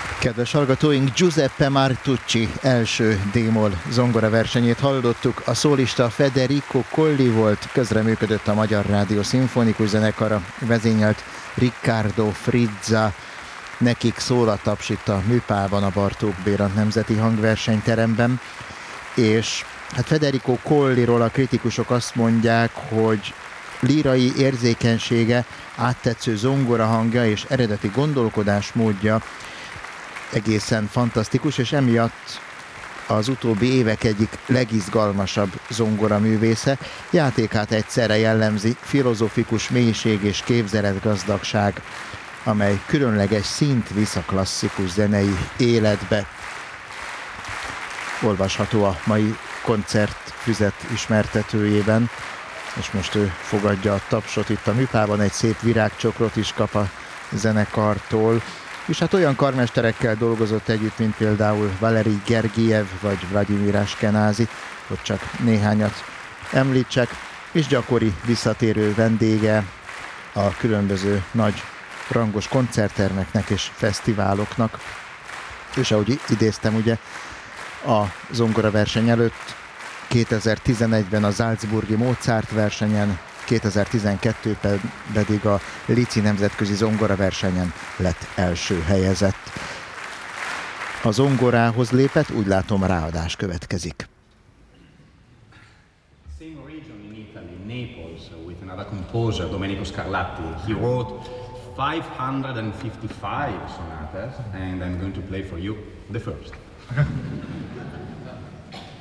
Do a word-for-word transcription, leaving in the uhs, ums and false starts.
Kedves hallgatóink, Giuseppe Martucci első d-moll zongora versenyét hallottuk. A szólista Federico Colli volt, közreműködött a Magyar Rádió Szimfonikus Zenekara, vezényelt Riccardo Frizza. Nekik szól a taps itt a Műpában, a Bartók Bérant Nemzeti Hangversenyteremben. És hát Federico Colliról a kritikusok azt mondják, hogy lírai érzékenysége, áttetsző zongorahangja és eredeti gondolkodásmódja egészen fantasztikus, és emiatt az utóbbi évek egyik legizgalmasabb zongoraművésze. Játékát egyszerre jellemzi filozófikus mélység és képzeletgazdagság, amely különleges szint visz a klasszikus zenei életbe. Olvasható a mai koncertfüzet ismertetőjében, és most ő fogadja a tapsot itt a Műpában, egy szép virágcsokrot is kap a zenekartól, és hát olyan karmesterekkel dolgozott együtt, mint például Valerij Gergiev vagy Vladimir Ashkenazi, hogy csak néhányat említsek, és gyakori visszatérő vendége a különböző nagy rangos koncerttermeknek és fesztiváloknak. És ahogy idéztem, ugye a zongoraverseny előtt kétezer-tizenegyben a Salzburgi Mozart versenyen, kétezer-tizenkettőben pedig a Lici nemzetközi zongoraversenyen lett első helyezett. A zongorához lépett, úgy látom, ráadás következik. Same region in Italy, Naples, with another composer, Domenico Scarlatti. He wrote five hundred fifty-five sonatas, and I'm going to play for you the first.